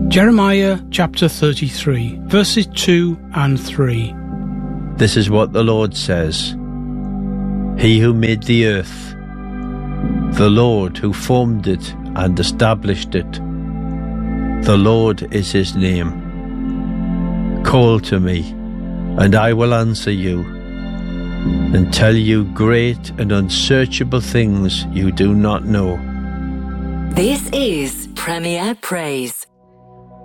Jeremiah chapter 33, verses 2 and 3. This is what the Lord says. He who made the earth, the Lord who formed it and established it, the Lord is his name. Call to me, and I will answer you, and tell you great and unsearchable things you do not know. This is Premier Praise.